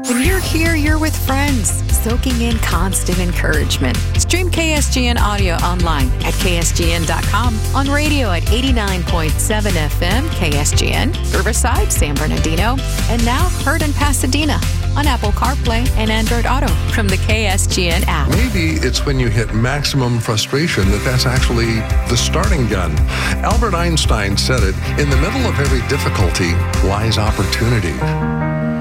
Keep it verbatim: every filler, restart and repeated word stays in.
When you're here, you're with friends, soaking in constant encouragement. Stream K S G N audio online at K S G N dot com, on radio at eighty-nine point seven F M K S G N, Riverside, San Bernardino, and now heard in Pasadena on Apple CarPlay and Android Auto from the K S G N app. Maybe it's when you hit maximum frustration that that's actually the starting gun. Albert Einstein said it, in the middle of every difficulty lies opportunity.